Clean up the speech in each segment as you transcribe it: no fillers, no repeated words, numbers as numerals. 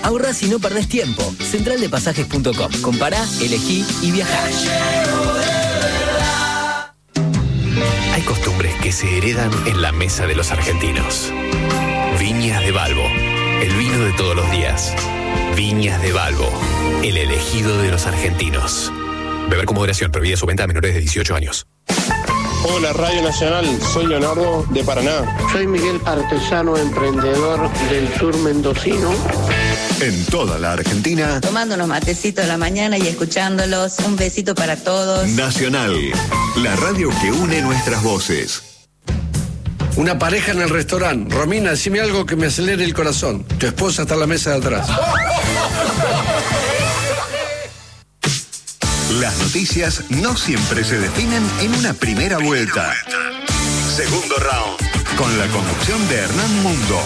Ahorrás y no perdés tiempo. Centraldepasajes.com. Compará, elegí y viajá. Hay costumbres que se heredan en la mesa de los argentinos. Viñas de Balbo, el vino de todos los días. Viñas de Balbo, el elegido de los argentinos. Beber con moderación, prohibida su venta a menores de 18 años. Hola Radio Nacional, soy Leonardo de Paraná. Soy Miguel, artesano emprendedor del sur mendocino. En toda la Argentina, tomando unos matecitos a la mañana y escuchándolos. Un besito para todos. Nacional, la radio que une nuestras voces. Una pareja en el restaurante. Romina, decime algo que me acelere el corazón. Tu esposa está en la mesa de atrás. Las noticias no siempre se definen en una primera vuelta. Segundo round, con la conducción de Hernán Mundo.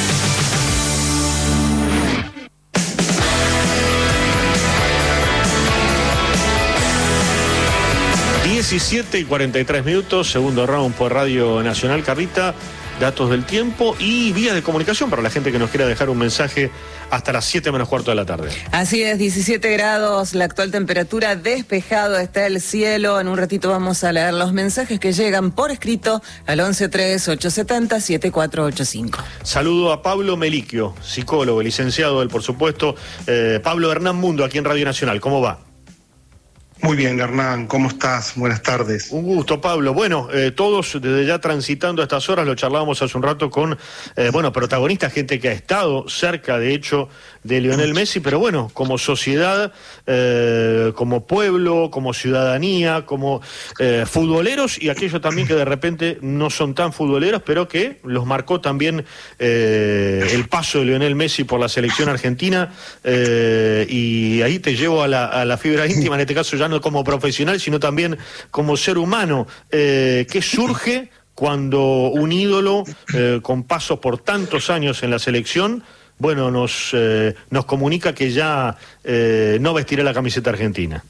Y 43 minutos, segundo round por Radio Nacional. Carlita, datos del tiempo y vías de comunicación para la gente que nos quiera dejar un mensaje hasta las 7 menos cuarto de la tarde. Así es, 17 grados, la actual temperatura, despejado está el cielo. En un ratito vamos a leer los mensajes que llegan por escrito al 1138707485. Saludo a Pablo Meliquio, psicólogo, licenciado él, por supuesto. Pablo, Hernán Mundo, aquí en Radio Nacional, ¿cómo va? Muy bien, Hernán, ¿cómo estás? Buenas tardes. Un gusto, Pablo. Bueno, todos desde ya transitando a estas horas, lo charlábamos hace un rato con, protagonistas, gente que ha estado cerca, de hecho, de Lionel Messi, pero bueno, como sociedad, como pueblo, como ciudadanía, como futboleros y aquellos también que de repente no son tan futboleros, pero que los marcó también el paso de Lionel Messi por la selección argentina, y ahí te llevo a la fibra íntima, en este caso ya no como profesional, sino también como ser humano. ¿Qué surge cuando un ídolo con pasos por tantos años en la selección, bueno, nos comunica que ya no vestirá la camiseta argentina?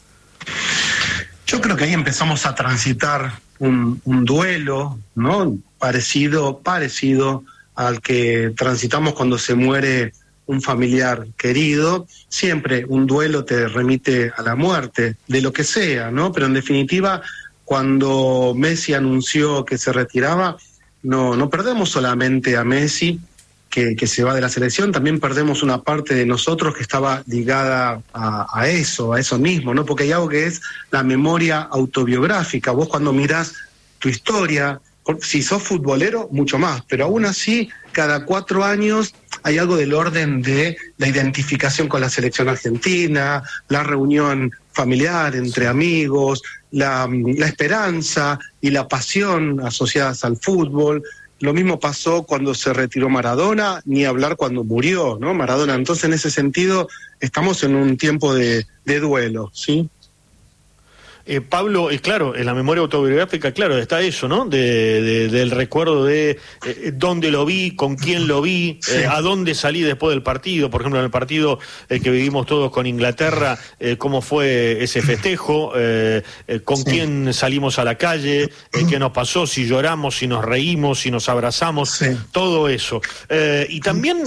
Yo creo que ahí empezamos a transitar un duelo, ¿no? Parecido al que transitamos cuando se muere un familiar querido. Siempre un duelo te remite a la muerte, de lo que sea, ¿no? Pero en definitiva, cuando Messi anunció que se retiraba, no perdemos solamente a Messi, que se va de la selección, también perdemos una parte de nosotros que estaba ligada a eso mismo, ¿no? Porque hay algo que es la memoria autobiográfica. Vos cuando mirás tu historia, si sos futbolero, mucho más, pero aún así, cada 4 años hay algo del orden de la identificación con la selección argentina, la reunión familiar entre amigos, la esperanza y la pasión asociadas al fútbol. Lo mismo pasó cuando se retiró Maradona, ni hablar cuando murió, ¿no? Maradona. Entonces, en ese sentido, estamos en un tiempo de duelo, ¿sí? Pablo, claro, en la memoria autobiográfica, claro, está eso, ¿no? Del recuerdo de dónde lo vi, con quién lo vi, sí. A dónde salí después del partido, por ejemplo, en el partido que vivimos todos con Inglaterra, cómo fue ese festejo, con sí. quién salimos a la calle, qué nos pasó, si lloramos, si nos reímos, si nos abrazamos, sí. todo eso. Y también,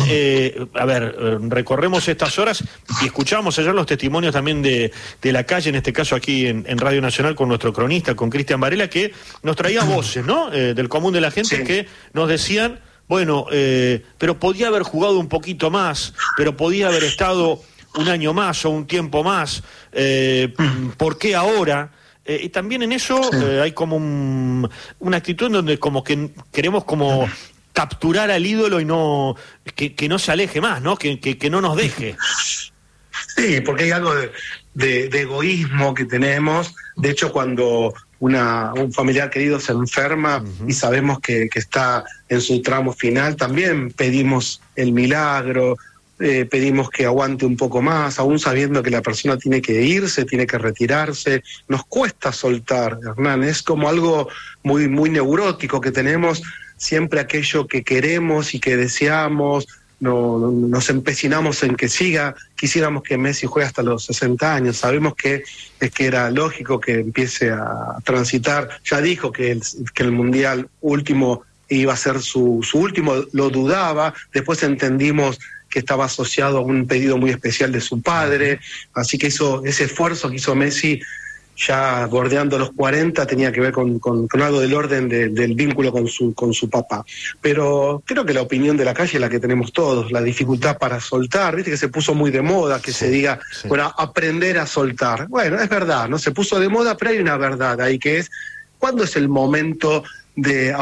recorremos estas horas y escuchamos ayer los testimonios también de la calle, en este caso aquí en Radio Nacional con nuestro cronista, con Cristian Varela, que nos traía voces, ¿no? Del común de la gente, sí. que nos decían, bueno, pero podía haber jugado un poquito más, pero podía haber estado un año más o un tiempo más, ¿por qué ahora? Y también en eso sí. Hay como una actitud en donde como que queremos como capturar al ídolo y no que no se aleje más, ¿no? Que no nos deje. Sí, porque hay algo de egoísmo que tenemos. De hecho, cuando un familiar querido se enferma y sabemos que está en su tramo final, también pedimos el milagro, pedimos que aguante un poco más, aún sabiendo que la persona tiene que irse, tiene que retirarse. Nos cuesta soltar, Hernán, es como algo muy, muy neurótico que tenemos, siempre aquello que queremos y que deseamos. Nos empecinamos en que siga, quisiéramos que Messi juegue hasta los 60 años, sabemos que era lógico que empiece a transitar, ya dijo que el Mundial último iba a ser su último, lo dudaba, después entendimos que estaba asociado a un pedido muy especial de su padre, así que ese esfuerzo que hizo Messi ya bordeando los 40 tenía que ver con algo del orden del vínculo con su papá. Pero creo que la opinión de la calle es la que tenemos todos, la dificultad para soltar, viste que se puso muy de moda que se diga, bueno, aprender a soltar. Bueno, es verdad, no se puso de moda, pero hay una verdad ahí que es, ¿cuándo es el momento de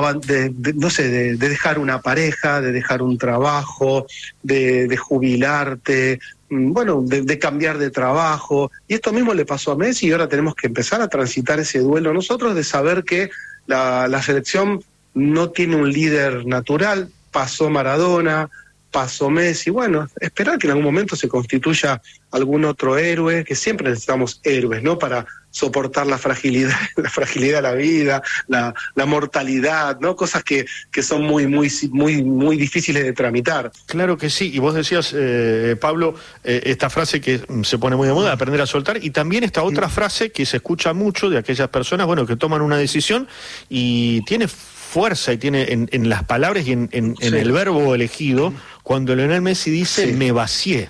dejar una pareja, de dejar un trabajo, de jubilarte, bueno, de cambiar de trabajo? Y esto mismo le pasó a Messi y ahora tenemos que empezar a transitar ese duelo nosotros, de saber que la selección no tiene un líder natural. Pasó Maradona, pasó Messi, bueno, esperar que en algún momento se constituya algún otro héroe, que siempre necesitamos héroes, ¿no?, para soportar la fragilidad de la vida, la mortalidad, ¿no? Cosas que son muy difíciles de tramitar. Claro que sí, y vos decías, Pablo, esta frase que se pone muy de moda, aprender a soltar, y también esta otra frase que se escucha mucho de aquellas personas, bueno, que toman una decisión y tiene fuerza y tiene en las palabras y en el verbo elegido, cuando Lionel Messi dice, me vacié.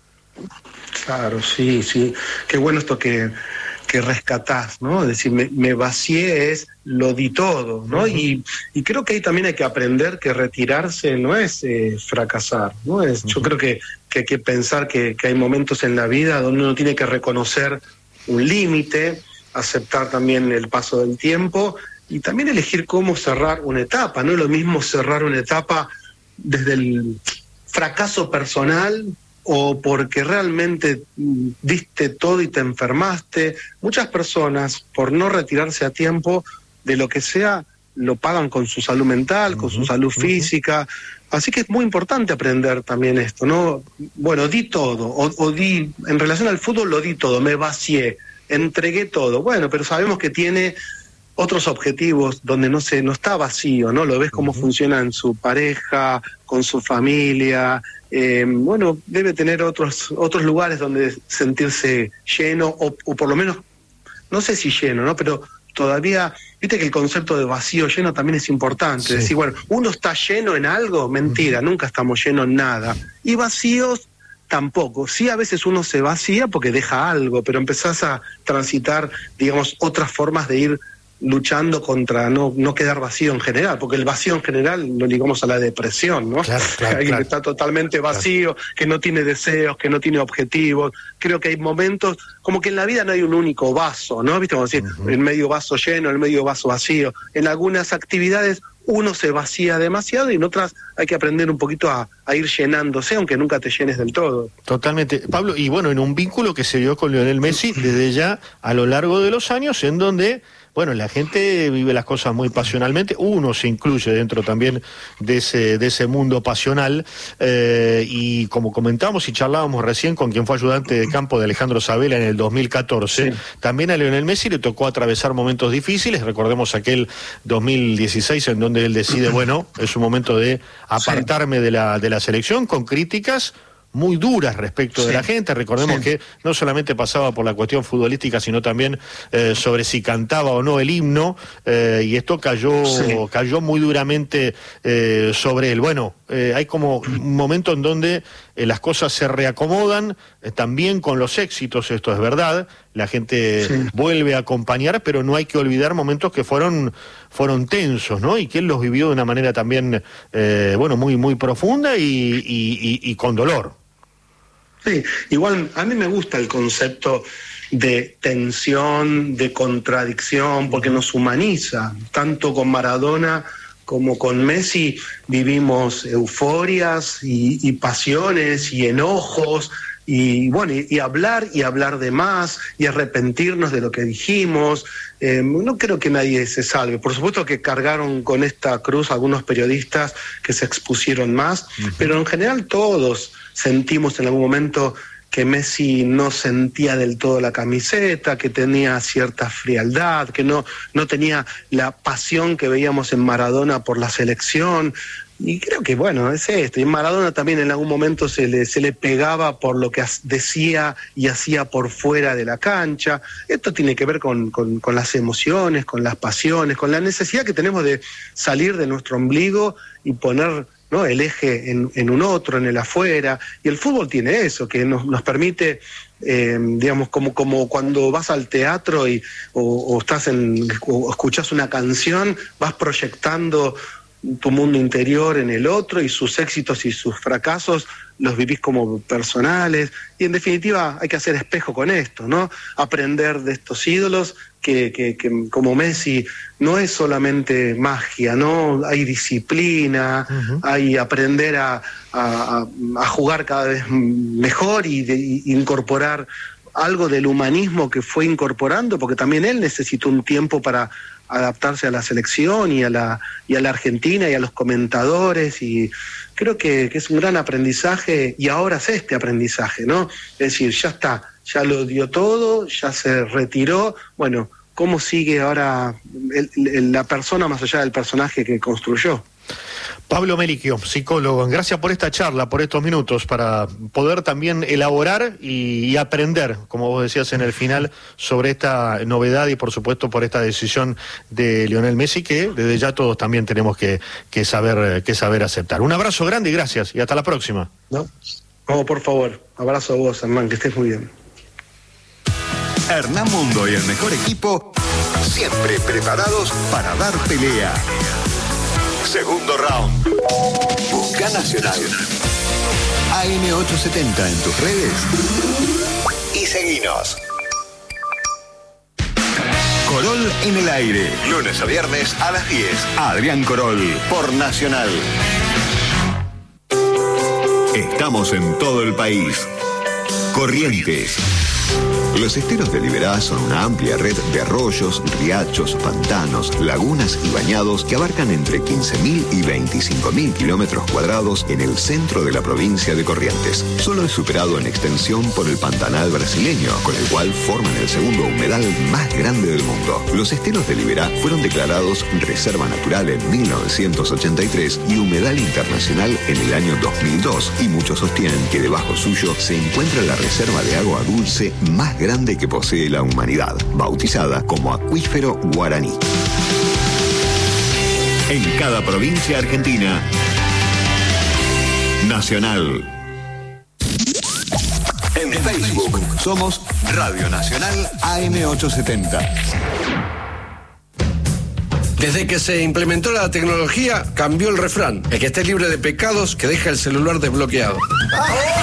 Claro, sí, qué bueno esto que rescatás, ¿no? Es decir, me vacié es lo di todo, ¿no? Y creo que ahí también hay que aprender que retirarse no es fracasar, ¿no? Yo creo que hay que pensar que hay momentos en la vida donde uno tiene que reconocer un límite, aceptar también el paso del tiempo y también elegir cómo cerrar una etapa. No es lo mismo cerrar una etapa desde el fracaso personal o porque realmente diste todo y te enfermaste. Muchas personas, por no retirarse a tiempo de lo que sea, lo pagan con su salud mental, con su salud física. Así que es muy importante aprender también esto, ¿no? Bueno, di todo, o di, en relación al fútbol lo di todo, me vacié, entregué todo. Bueno, pero sabemos que tiene otros objetivos donde no está vacío, ¿no? Lo ves cómo funciona en su pareja, con su familia. Bueno, debe tener otros lugares donde sentirse lleno, o por lo menos, no sé si lleno, ¿no? Pero todavía, viste que el concepto de vacío lleno también es importante. Sí. Decir, bueno, uno está lleno en algo, mentira, nunca estamos llenos en nada. Y vacíos tampoco. Sí, a veces uno se vacía porque deja algo, pero empezás a transitar, digamos, otras formas de ir luchando contra no quedar vacío en general, porque el vacío en general lo ligamos a la depresión, ¿no? Claro, alguien que está totalmente vacío, que no tiene deseos, que no tiene objetivos. Creo que hay momentos, como que en la vida no hay un único vaso, ¿no? ¿Viste? Como decir, el medio vaso lleno, el medio vaso vacío. En algunas actividades uno se vacía demasiado y en otras hay que aprender un poquito a ir llenándose, aunque nunca te llenes del todo. Totalmente. Pablo, y bueno, en un vínculo que se dio con Lionel Messi desde ya a lo largo de los años, en donde, bueno, la gente vive las cosas muy pasionalmente, uno se incluye dentro también de ese mundo pasional, y como comentábamos y charlábamos recién con quien fue ayudante de campo de Alejandro Sabela en el 2014, también a Lionel Messi le tocó atravesar momentos difíciles. Recordemos aquel 2016 en donde él decide, bueno, es un momento de apartarme de la selección, con críticas muy duras respecto de la gente. Recordemos que no solamente pasaba por la cuestión futbolística, sino también sobre si cantaba o no el himno, y esto cayó muy duramente sobre él. Bueno, hay como un momento en donde las cosas se reacomodan, también con los éxitos, esto es verdad, la gente vuelve a acompañar, pero no hay que olvidar momentos que fueron tensos, ¿no? Y que él los vivió de una manera también, bueno, muy profunda y con dolor. Sí, igual a mí me gusta el concepto de tensión, de contradicción, porque nos humaniza. Tanto con Maradona como con Messi vivimos euforias y pasiones y enojos, y bueno, y hablar de más, y arrepentirnos de lo que dijimos. No creo que nadie se salve. Por supuesto que cargaron con esta cruz algunos periodistas que se expusieron más, pero en general todos sentimos en algún momento que Messi no sentía del todo la camiseta, que tenía cierta frialdad, que no tenía la pasión que veíamos en Maradona por la selección. Y creo que, bueno, es esto. Y en Maradona también en algún momento se le pegaba por lo que decía y hacía por fuera de la cancha. Esto tiene que ver con las emociones, con las pasiones, con la necesidad que tenemos de salir de nuestro ombligo y poner ¿no? El eje en un otro, en el afuera, y el fútbol tiene eso, que nos permite, digamos, como cuando vas al teatro o escuchás una canción, vas proyectando tu mundo interior en el otro, y sus éxitos y sus fracasos los vivís como personales, y en definitiva hay que hacer espejo con esto, ¿no? Aprender de estos ídolos que como Messi no es solamente magia, ¿no? Hay disciplina, hay aprender a jugar cada vez mejor y incorporar algo del humanismo que fue incorporando, porque también él necesitó un tiempo para adaptarse a la selección y a la Argentina y a los comentadores, y creo que es un gran aprendizaje, y ahora es este aprendizaje, ¿no? Es decir, ya está, ya lo dio todo, ya se retiró, bueno, ¿cómo sigue ahora la persona más allá del personaje que construyó? Pablo Melicchio, psicólogo, gracias por esta charla, por estos minutos, para poder también elaborar y aprender, como vos decías en el final, sobre esta novedad y por supuesto por esta decisión de Lionel Messi, que desde ya todos también tenemos que saber aceptar. Un abrazo grande y gracias, y hasta la próxima. No, por favor, abrazo a vos, Hernán, que estés muy bien. Hernán Mundo y el mejor equipo, siempre preparados para dar pelea. Segundo round. Busca Nacional. AM870 en tus redes y seguinos. Corol en el aire. Lunes a viernes a las 10. Adrián Corol por Nacional. Estamos en todo el país. Corrientes. Los esteros de Liberá son una amplia red de arroyos, riachos, pantanos, lagunas y bañados que abarcan entre 15.000 y 25.000 kilómetros cuadrados en el centro de la provincia de Corrientes. Solo es superado en extensión por el Pantanal brasileño, con el cual forman el segundo humedal más grande del mundo. Los esteros de Liberá fueron declarados Reserva Natural en 1983 y Humedal Internacional en el año 2002, y muchos sostienen que debajo suyo se encuentra la reserva de agua dulce más grande que posee la humanidad, bautizada como Acuífero Guaraní. En cada provincia argentina, Nacional. En Facebook somos Radio Nacional AM870. Desde que se implementó la tecnología, cambió el refrán: el que esté libre de pecados, que deja el celular desbloqueado.